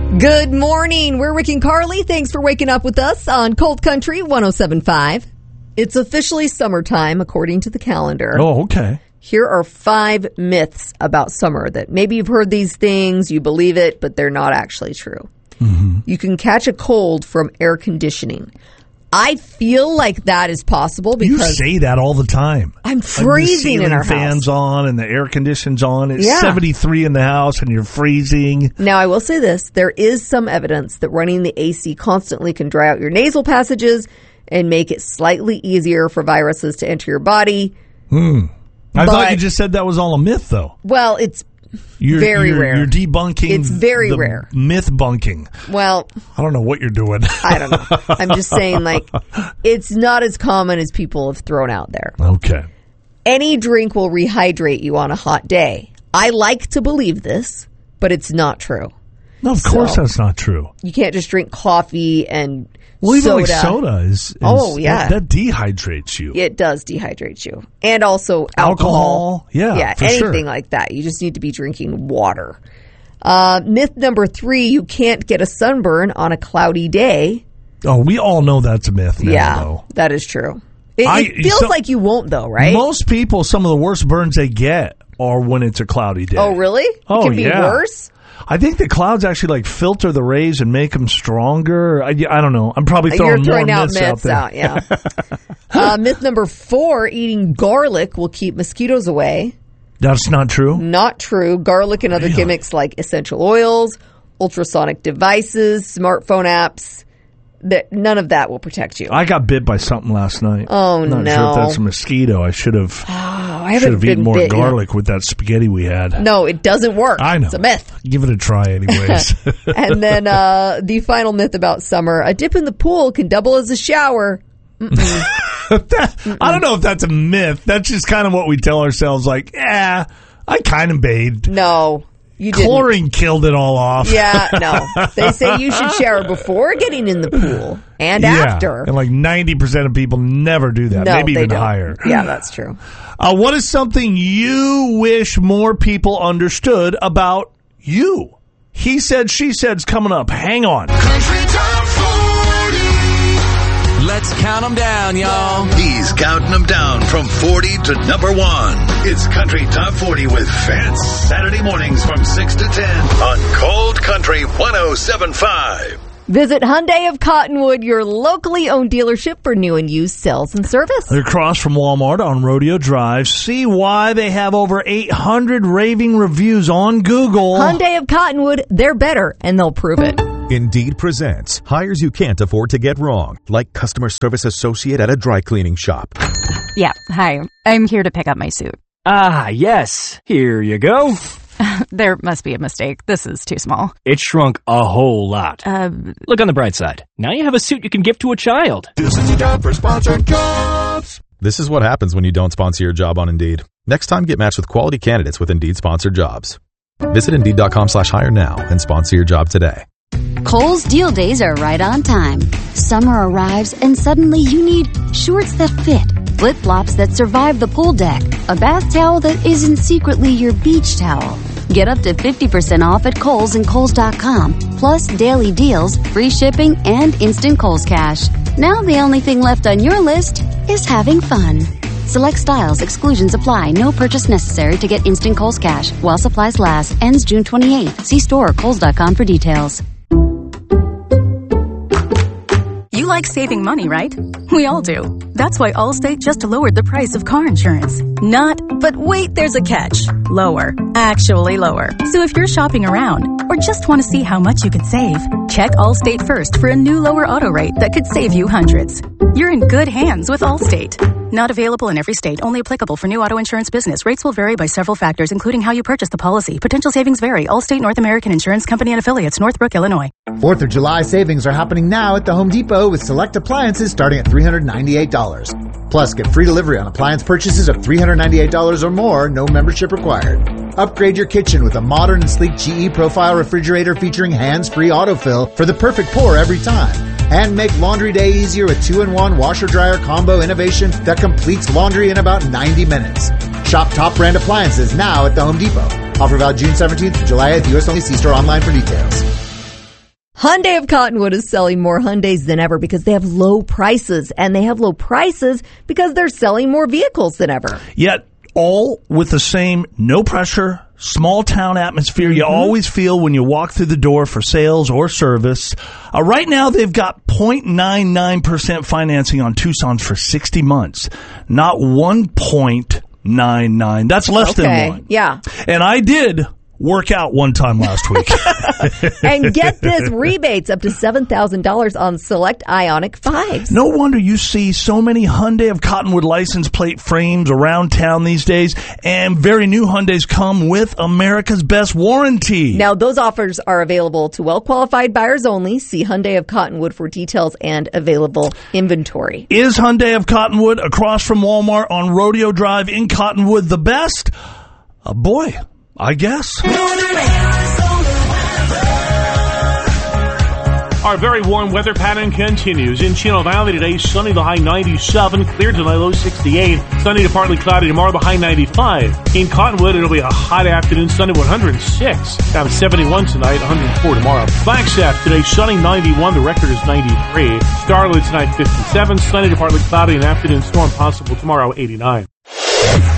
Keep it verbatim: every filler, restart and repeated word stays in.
Good morning. We're Rick and Carly. Thanks for waking up with us on Cold Country one oh seven point five. It's officially summertime, according to the calendar. Oh, okay. Here are five myths about summer that maybe you've heard these things, you believe it, but they're not actually true. Mm-hmm. You can catch a cold from air conditioning. I feel like that is possible because you say that all the time. I'm freezing like in our fans house. on and the air conditioning's on. It's yeah. seventy-three in the house and you're freezing. Now, I will say this. There is some evidence that running the A C constantly can dry out your nasal passages and make it slightly easier for viruses to enter your body. Hmm. I but, thought you just said that was all a myth, though. Well, it's You're, very you're, rare. You're debunking. It's very the rare. Myth bunking. Well, I don't know what you're doing. I don't know. I'm just saying, like, it's not as common as people have thrown out there. Okay. Any drink will rehydrate you on a hot day. I like to believe this, but it's not true. No, of so, course that's not true. You can't just drink coffee and well, even soda. like soda is, is oh yeah, that, that dehydrates you. It does dehydrate you, and also alcohol. Alcohol, yeah, yeah, for anything sure. like that. You just need to be drinking water. Uh, myth number three: you can't get a sunburn on a cloudy day. Oh, we all know that's a myth now, yeah, though. that is true. It, I, it feels so, like you won't, though, right? Most people, some of the worst burns they get are when it's a cloudy day. Oh, really? It oh, can be yeah. worse? I think the clouds actually like filter the rays and make them stronger. I, I don't know. I'm probably throwing, You're throwing more out myths, myths out there. out, yeah. uh, myth number four, eating garlic will keep mosquitoes away. That's not true? Not true. Garlic and other Really? gimmicks like essential oils, ultrasonic devices, smartphone apps, that none of that will protect you. I got bit by something last night. Oh, I'm not no. sure if that's a mosquito. I should have Oh, I should haven't have been eaten more bit garlic yet. with that spaghetti we had. No, it doesn't work. I know. It's a myth. Give it a try anyways. And then uh, the final myth about summer, a dip in the pool can double as a shower. that, I don't know if that's a myth. That's just kind of what we tell ourselves, like, yeah, I kind of bathed. No, you didn't. Chlorine killed it all off. Yeah, no. They say you should shower before getting in the pool and yeah, after. and like ninety percent of people never do that. No, Maybe they even don't. higher. Yeah, that's true. Uh, what is something you wish more people understood about you? He said, she said's coming up. Hang on. Country Top forty. Let's count them down, y'all. He's counting them down from forty to number one. It's Country Top forty with Fance. Saturday mornings from six to ten on Cold Country one oh seven point five. Visit Hyundai of Cottonwood, your locally owned dealership for new and used sales and service. They're across from Walmart on Rodeo Drive. See why they have over eight hundred raving reviews on Google. Hyundai of Cottonwood, they're better, and they'll prove it. Indeed presents hires you can't afford to get wrong, like customer service associate at a dry cleaning shop. Yeah, hi. I'm here to pick up my suit. Ah, yes. Here you go. There must be a mistake. This is too small. It shrunk a whole lot. Uh, Look on the bright side. Now you have a suit you can give to a child. This is your job for sponsored jobs. This is what happens when you don't sponsor your job on Indeed. Next time, get matched with quality candidates with Indeed-sponsored jobs. Visit Indeed.com slash hire now and sponsor your job today. Kohl's Deal Days are right on time. Summer arrives and suddenly you need shorts that fit, flip-flops that survive the pool deck, a bath towel that isn't secretly your beach towel. Get up to fifty percent off at Kohl's and Kohl's dot com, plus daily deals, free shipping, and instant Kohl's Cash. Now the only thing left on your list is having fun. Select styles, exclusions apply, no purchase necessary to get instant Kohl's Cash. While supplies last, ends June twenty-eighth. See store or Kohl's dot com for details. You like saving money, right? We all do. That's why Allstate just lowered the price of car insurance. Not, but wait, there's a catch. Lower. Actually lower. So if you're shopping around or just want to see how much you could save, check Allstate first for a new lower auto rate that could save you hundreds. You're in good hands with Allstate. Not available in every state. Only applicable for new auto insurance business. Rates will vary by several factors, including how you purchase the policy. Potential savings vary. Allstate North American Insurance Company and Affiliates, Northbrook, Illinois. fourth of July savings are happening now at the Home Depot with select appliances starting at three hundred ninety-eight dollars. Plus, get free delivery on appliance purchases of three hundred ninety-eight dollars or more, no membership required. Upgrade your kitchen with a modern and sleek G E Profile refrigerator featuring hands-free autofill for the perfect pour every time. And make laundry day easier with two in one washer-dryer combo innovation that completes laundry in about ninety minutes. Shop top brand appliances now at the Home Depot. Offer valid June seventeenth to July eighth. U S only. See store online for details. Hyundai of Cottonwood is selling more Hyundais than ever because they have low prices, and they have low prices because they're selling more vehicles than ever. Yet, all with the same no pressure, small town atmosphere mm-hmm. you always feel when you walk through the door for sales or service. Uh, right now, they've got zero point nine nine percent financing on Tucson's for sixty months, not one point nine nine. That's less okay. than one. Yeah. And I did work out one time last week. And get this, rebates up to seven thousand dollars on select Ioniq fives. No wonder you see so many Hyundai of Cottonwood license plate frames around town these days, and very new Hyundais come with America's best warranty. Now, those offers are available to well-qualified buyers only. See Hyundai of Cottonwood for details and available inventory. Is Hyundai of Cottonwood across from Walmart on Rodeo Drive in Cottonwood the best? Uh, boy, I guess. Our very warm weather pattern continues. In Chino Valley today, sunny, the high ninety-seven. Clear tonight, low sixty-eight. Sunny to partly cloudy tomorrow, the high ninety-five. In Cottonwood, it'll be a hot afternoon, sunny, one hundred six. Down to seventy-one tonight, one hundred four tomorrow. Flagstaff today, sunny, ninety-one. The record is ninety-three. Starwood tonight, fifty-seven. Sunny to partly cloudy, an afternoon storm possible tomorrow, eighty-nine.